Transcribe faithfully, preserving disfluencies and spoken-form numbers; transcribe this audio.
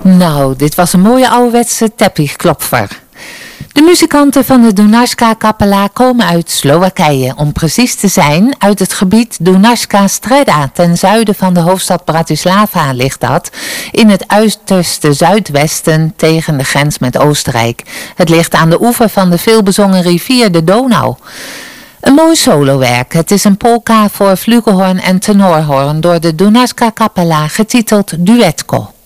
Nou, dit was een mooie ouderwetse teppichklopfer. De muzikanten van de Dunajska Kapela komen uit Slowakije. Om precies te zijn, uit het gebied Dunajska Streda. Ten zuiden van de hoofdstad Bratislava ligt dat. In het uiterste zuidwesten tegen de grens met Oostenrijk. Het ligt aan de oever van de veelbezongen rivier de Donau. Een mooi solowerk. Het is een polka voor flugelhorn en tenorhorn door de Dunajska Kapela getiteld Duetko.